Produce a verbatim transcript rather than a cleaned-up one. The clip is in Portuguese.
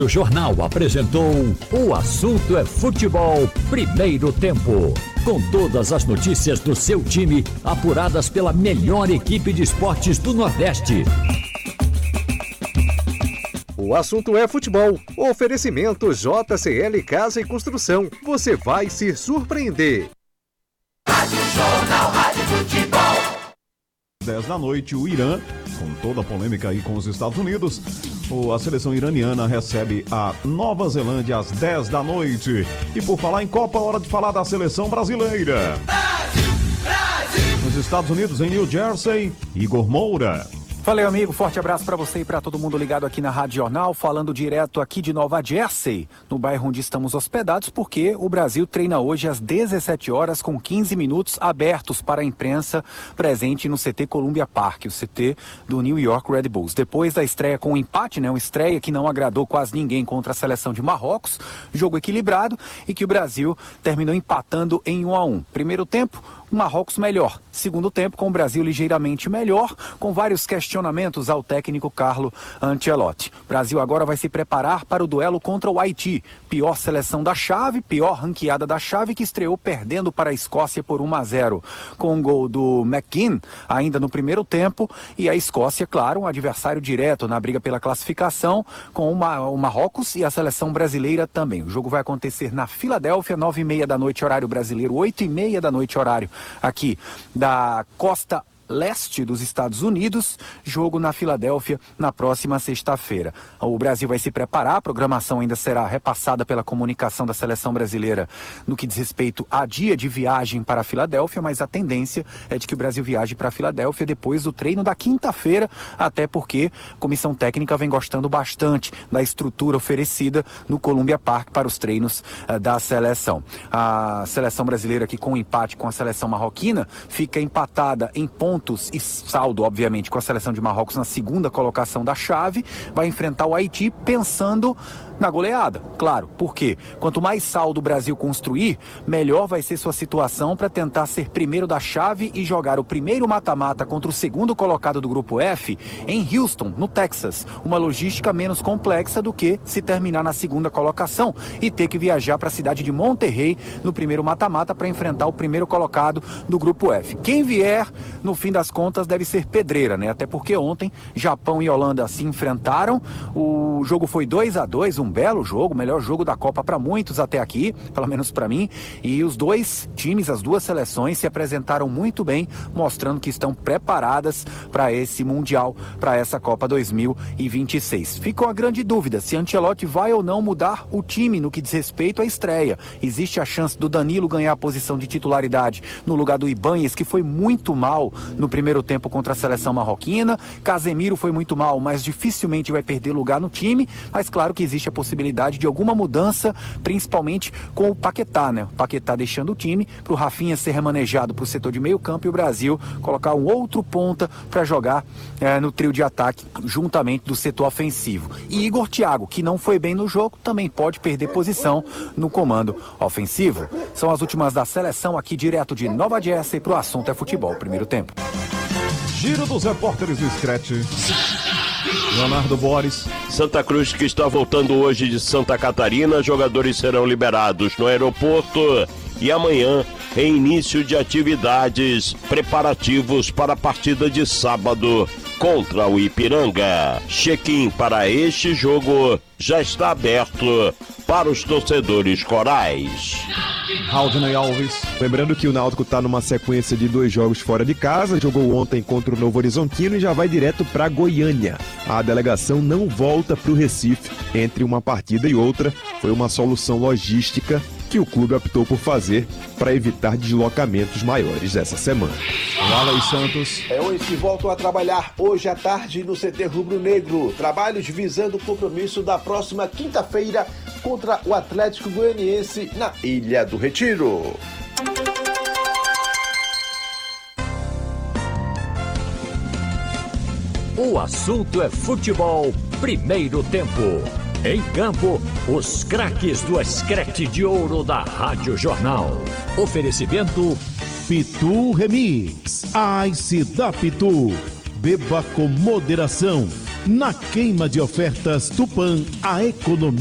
O jornal apresentou O Assunto é Futebol, primeiro tempo. Com todas as notícias do seu time, apuradas pela melhor equipe de esportes do Nordeste. O Assunto é Futebol. Oferecimento J C L Casa e Construção. Você vai se surpreender. Rádio Jornal, Rádio Futebol. dez da noite, o Irã, com toda a polêmica aí com os Estados Unidos, a seleção iraniana recebe a Nova Zelândia às dez da noite. E por falar em Copa, hora de falar da seleção brasileira. Brasil, Brasil. Nos Estados Unidos, em New Jersey, Igor Moura. Valeu, amigo. Forte abraço para você e para todo mundo ligado aqui na Rádio Jornal, falando direto aqui de Nova Jersey, no bairro onde estamos hospedados, porque o Brasil treina hoje às dezessete horas com quinze minutos abertos para a imprensa presente no C T Columbia Park, o C T do New York Red Bulls. Depois da estreia com um empate, né, uma estreia que não agradou quase ninguém contra a seleção de Marrocos, jogo equilibrado e que o Brasil terminou empatando em um a um. Primeiro tempo, Marrocos melhor. Segundo tempo, com o Brasil ligeiramente melhor, com vários questionamentos ao técnico Carlo Ancelotti. O Brasil agora vai se preparar para o duelo contra o Haiti. Pior seleção da chave, pior ranqueada da chave, que estreou perdendo para a Escócia por um a zero. Com um gol do McGinn, ainda no primeiro tempo, e a Escócia, claro, um adversário direto na briga pela classificação, com uma, o Marrocos e a seleção brasileira também. O jogo vai acontecer na Filadélfia, nove e meia da noite, horário brasileiro, oito e meia da noite, horário aqui da costa leste dos Estados Unidos, jogo na Filadélfia na próxima sexta-feira. O Brasil vai se preparar, a programação ainda será repassada pela comunicação da seleção brasileira no que diz respeito a dia de viagem para a Filadélfia, mas a tendência é de que o Brasil viaje para a Filadélfia depois do treino da quinta-feira, até porque a comissão técnica vem gostando bastante da estrutura oferecida no Columbia Park para os treinos uh, da seleção. A seleção brasileira, que com o empate com a seleção marroquina, fica empatada em pontos e saldo, obviamente, com a seleção de Marrocos na segunda colocação da chave, vai enfrentar o Haiti pensando na goleada, claro. Por quê? Quanto mais saldo o Brasil construir, melhor vai ser sua situação para tentar ser primeiro da chave e jogar o primeiro mata-mata contra o segundo colocado do grupo F em Houston, no Texas. Uma logística menos complexa do que se terminar na segunda colocação e ter que viajar para a cidade de Monterrey no primeiro mata-mata para enfrentar o primeiro colocado do grupo F. Quem vier, no fim das contas, deve ser pedreira, né? Até porque ontem Japão e Holanda se enfrentaram, o jogo foi dois a dois, um belo jogo, melhor jogo da Copa para muitos até aqui, pelo menos para mim, e os dois times, as duas seleções se apresentaram muito bem, mostrando que estão preparadas para esse Mundial, para essa Copa dois mil e vinte e seis. Ficou a grande dúvida se Ancelotti vai ou não mudar o time no que diz respeito à estreia. Existe a chance do Danilo ganhar a posição de titularidade no lugar do Ibáñez, que foi muito mal no primeiro tempo contra a seleção marroquina. Casemiro foi muito mal, mas dificilmente vai perder lugar no time, mas claro que existe a possibilidade de alguma mudança, principalmente com o Paquetá, né? O Paquetá deixando o time para o Rafinha ser remanejado para o setor de meio campo e o Brasil colocar um outro ponta para jogar é, no trio de ataque juntamente do setor ofensivo. E Igor Thiago, que não foi bem no jogo, também pode perder posição no comando ofensivo. São as últimas da seleção aqui direto de Nova Jersey para o Assunto é Futebol, primeiro tempo. Giro dos repórteres do Scratch. Leonardo Boris. Santa Cruz, que está voltando hoje de Santa Catarina, jogadores serão liberados no aeroporto e amanhã em início de atividades preparativos para a partida de sábado contra o Ipiranga. Check-in para este jogo já está aberto para os torcedores corais. Haldney Alves. Lembrando que o Náutico está numa sequência de dois jogos fora de casa, jogou ontem contra o Novo Horizontino e já vai direto para Goiânia. A delegação não volta para o Recife. Entre uma partida e outra, foi uma solução logística que o clube optou por fazer para evitar deslocamentos maiores essa semana. Wallace Santos. Leões que voltam a trabalhar hoje à tarde no C T Rubro Negro. Trabalhos visando o compromisso da próxima quinta-feira contra o Atlético Goianiense na Ilha do Retiro. O assunto é futebol, primeiro tempo. Em campo, os craques do Scratch de Ouro da Rádio Jornal. Oferecimento Pitu Remix. Ice da Pitu. Beba com moderação. Na queima de ofertas Tupã, a economia